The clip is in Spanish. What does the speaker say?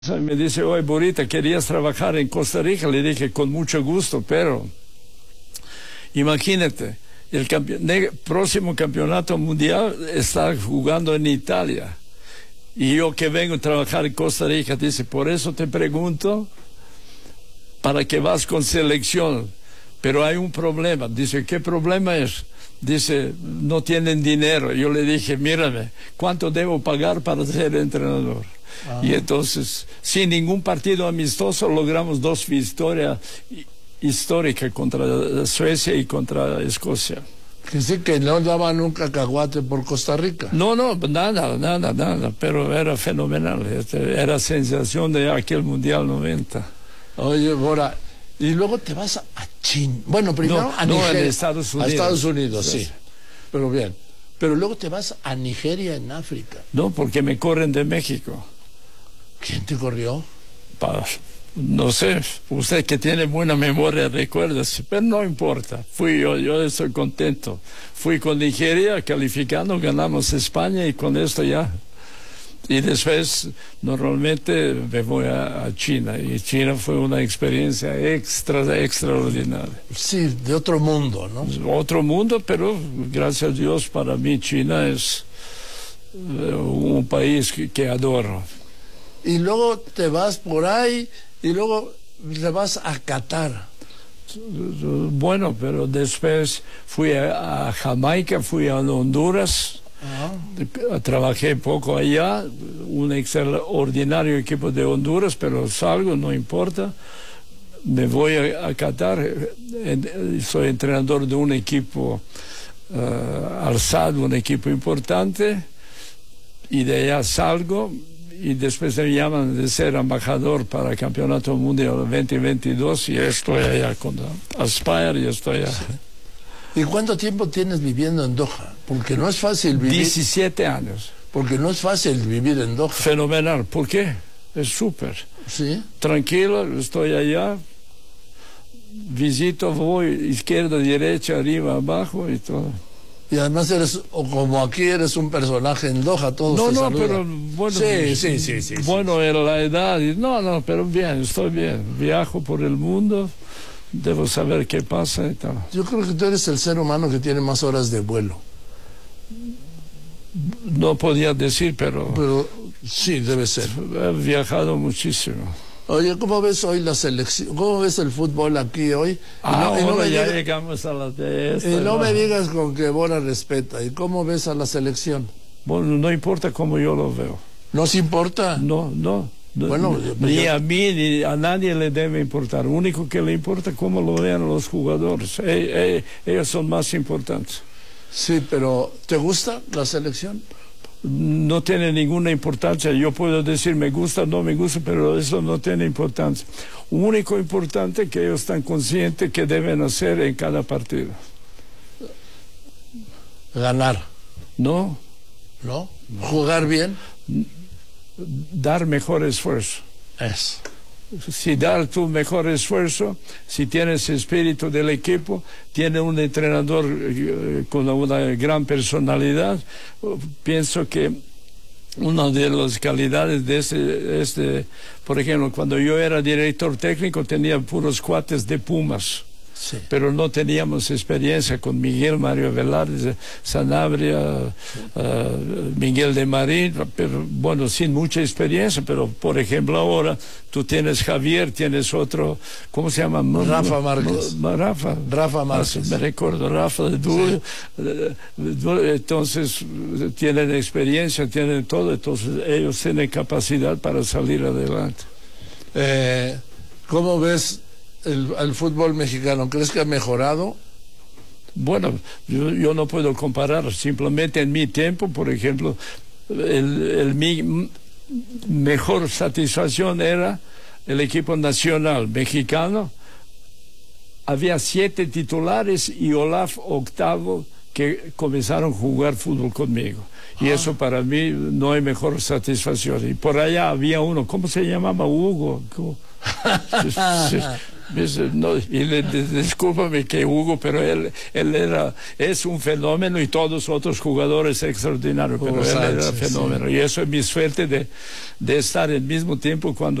Me dice, oye, Burita, ¿querías trabajar en Costa Rica? Le dije, con mucho gusto, pero imagínate, el próximo campeonato mundial está jugando en Italia. Y yo que vengo a trabajar en Costa Rica, dice, por eso te pregunto, para que vas con selección. Pero hay un problema. Dice, ¿qué problema es? Dice, no tienen dinero. Yo le dije, mírame, ¿cuánto debo pagar para ser entrenador? Y entonces, sin ningún partido amistoso, logramos 2 victorias históricas contra Suecia y contra Escocia. Que sí, que no daban un cacahuate por Costa Rica. No, nada, pero era fenomenal. Era sensación de aquel Mundial 90. Oye, Bora, y luego te vas a China. Bueno, primero a Nigeria. No, en Estados Unidos. A Estados Unidos, sí. Pero bien. Pero luego te vas a Nigeria, en África. No, porque me corren de México. ¿Quién te corrió? No sé, usted que tiene buena memoria, recuérdese, pero no importa. Fui yo estoy contento. Fui con Nigeria, calificando, ganamos España y con esto ya. Y después, normalmente me voy a China, y China fue una experiencia extraordinaria. Sí, de otro mundo, ¿no? Otro mundo, pero gracias a Dios, para mí China es un país que adoro. Y luego te vas por ahí, y luego te vas a Qatar. Bueno, pero después fui a Jamaica, fui a Honduras, trabajé poco allá, un extraordinario equipo de Honduras, pero salgo, no importa. Me voy a Qatar, soy entrenador de un equipo Al-Sadd, un equipo importante, y de allá salgo. Y después me llaman de ser embajador para el Campeonato Mundial 2022 y estoy allá con Aspire y estoy allá. ¿Y cuánto tiempo tienes viviendo en Doha? Porque no es fácil vivir. 17 años. Porque no es fácil vivir en Doha. Fenomenal. ¿Por qué? Es súper. Sí. Tranquilo, estoy allá, visito, voy izquierda, derecha, arriba, abajo y todo. Y además o como aquí eres un personaje en Doha, todos te saludan. Pero bueno, sí. Bueno, en la edad, pero bien, estoy bien. Viajo por el mundo, debo saber qué pasa y tal. Yo creo que tú eres el ser humano que tiene más horas de vuelo. No podía decir, pero sí, debe ser. He viajado muchísimo. Oye, ¿cómo ves hoy la selección? ¿Cómo ves el fútbol aquí hoy? Llegamos a la de esta. Y no me digas con que Bora respeta. ¿Y cómo ves a la selección? Bueno, no importa cómo yo lo veo. ¿No se importa? No. Bueno, ni a mí ni a nadie le debe importar. Lo único que le importa es cómo lo vean los jugadores. Ellos son más importantes. Sí, pero ¿te gusta la selección? No tiene ninguna importancia. Yo puedo decir me gusta, no me gusta, pero eso no tiene importancia. Lo único importante es que ellos están conscientes que deben hacer en cada partido. Ganar. ¿No? ¿Jugar bien? Dar mejor esfuerzo. Eso. Si dar tu mejor esfuerzo, si tienes espíritu del equipo, tienes un entrenador con una gran personalidad, pienso que una de las calidades de por ejemplo, cuando yo era director técnico tenía puros cuates de Pumas. Sí. Pero no teníamos experiencia con Miguel, Mario Velarde, Sanabria, Miguel de Marín, pero bueno, sin mucha experiencia, pero por ejemplo ahora tú tienes Javier, tienes otro, ¿cómo se llama? Rafa Márquez. Rafa Márquez. Me recuerdo, Rafa de Duro. Sí. Entonces tienen experiencia, tienen todo, entonces ellos tienen capacidad para salir adelante. ¿Cómo ves el fútbol mexicano? ¿Crees que ha mejorado? Bueno, yo no puedo comparar. Simplemente en mi tiempo, por ejemplo, mi mejor satisfacción era el equipo nacional mexicano. Había 7 titulares y Olaf octavo que comenzaron a jugar fútbol conmigo. Y eso para mí no hay mejor satisfacción. Y por allá había uno, ¿cómo se llamaba? Hugo. Sí. No, discúlpame que Hugo, pero él es un fenómeno y todos los otros jugadores extraordinarios, pero él era fenómeno. Y eso es mi suerte de estar al mismo tiempo cuando